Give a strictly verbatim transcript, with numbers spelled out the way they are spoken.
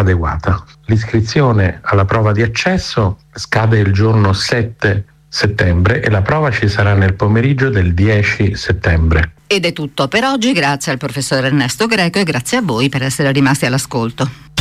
adeguata. L'iscrizione alla prova di accesso scade il giorno sette settembre e la prova ci sarà nel pomeriggio del dieci settembre. Ed è tutto per oggi, grazie al professor Ernesto Greco e grazie a voi per essere rimasti all'ascolto.